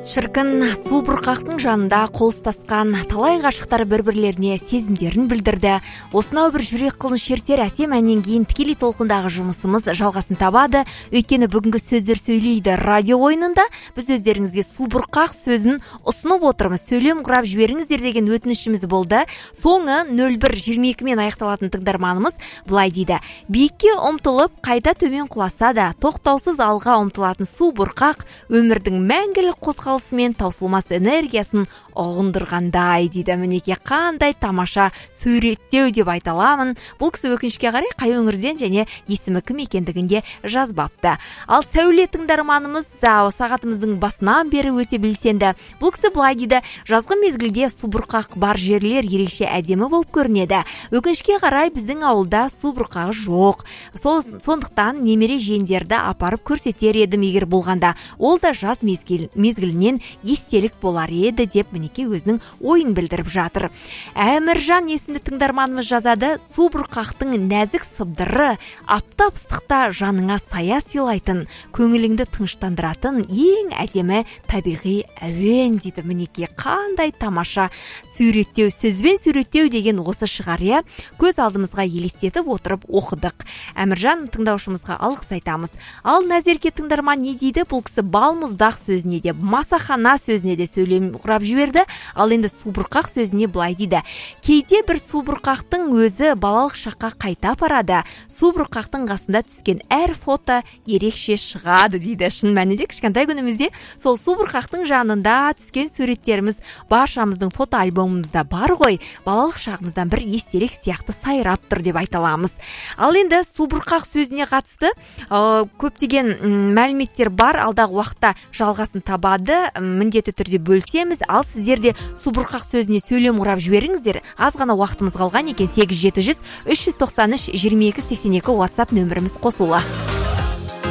Шіркін, су бұрқақтың жанында қол ұстасқан талай ғашықтар бір-бірлеріне сезімдерін білдірді. Осынау бір жүрек қылын шертер әсем әннен кейін тікелей толқындағы жұмысымыз жалғасын табады. Өйткені бүгінгі сөздер сөйлейді радио ойынында біз өздеріңізге су бұрқақ сөзін ұсынып отырмыз. Сөйлем құрап жіберіңіздер деген өтінішіміз болды. Соңы 01:22 мен аяқталатын тыңдарманымыз былай дейді: биікке ұмтылып қайта төмен құласа да, тоқтаусыз алға ұмтылатын су бұрқақ өмірдің мәңгілік қозғалысымен таусылмас энергиясын ұғындырғандай дейді. Мінеке қандай тамаша суреттеу деп айта аламын. Бұл кісі өкінішке қарай қай өңірден және есімі кім екендігінде жазбапты. Ал Сәуле тыңдарманымыз сағатымыздың басынан бері өте белсенді. Бұл кісі былай дейді: жазғы мезгілде су бұрқақ бар жерлер ерекше әдемі болып көрінеді. Өкінішке қарай біздің ауылда су бұрқағы жоқ. Сондықтан немере жиендерді апарып көрсетер едім егер болғанда. Ол да жаз мезгілінен естелік болар еді деп мінеке өзінің ойын білдіріп жатыр. Әміржан есімді тыңдарманымыз жазады: су бұрқақтың нәзік сыбдыры аптап ыстықта жаныңа сая сыйлайтын, көңіліңді тыныштандыратын ең әдемі табиғи әуен дейді. Мінеке қандай тамаша суреттеу, сөзбен суреттеу деген осы шығар, иә? Көз алдымызға елестетіп отырып оқыдық. Әміржан тыңдаушымызға алғыс айтамыз. Ал Назерке тыңдарман не дейді? Бұл кісі балмұздақ сөзіне де, масахана сөзіне де сөйлем құрап жіберді. Ал енді су бұрқақ сөзіне былай дейді: кейде бір су бұрқақтың өзі балалық шаққа қайта апарады. Су бұрқақтың қасында түскен әр фото ерекше шығады дейді. Шын мәнінде кішкентай күнімізде сол су бұрқақтың жанында түскен суреттеріміз баршамыздың фото альбомымызда бар ғой. Балалық шағымыздан бір естелік сияқты сайрап тұр деп айта аламыз. Ал енді су бұрқақ сөзіне қатысты көптеген мәліметтер бар. Алдағы уақытта жалғасын табады, міндетті түрде бөлсеміз. Ал сіздер де су бұрқақ сөзіне сөйлем құрап жіберіңіздер. Аз ғана уақытымыз қалған екен. 8700 393 2282 WhatsApp нөміріміз қосулы.